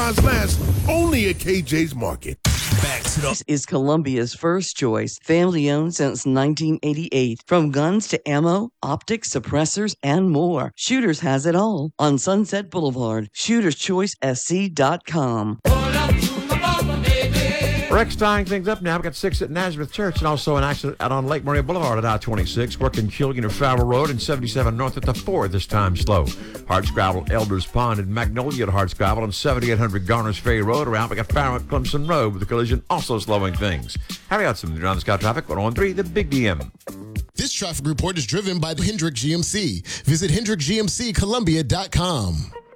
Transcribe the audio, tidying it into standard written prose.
supplies last, only at KJ's Market. Back to the This is Columbia's first choice, family owned since 1988. From guns to ammo, optics, suppressors, and more. Shooters has it all on Sunset Boulevard. ShootersChoiceSC.com. Rex tying things up now. We've got 6 at Nazareth Church and also an accident out on Lake Maria Boulevard at I-26, working Killian and Farrell Road and 77 North at the 4, this time slow. Hardscrabble, Elders Pond, and Magnolia at Hardscrabble on 7800 Garner's Ferry Road around. We got Farrell at Clemson Road with the collision also slowing things. Harry out some around the sky traffic, 103, the Big DM. This traffic report is driven by Hendrick GMC. Visit HendrickGMCColumbia.com.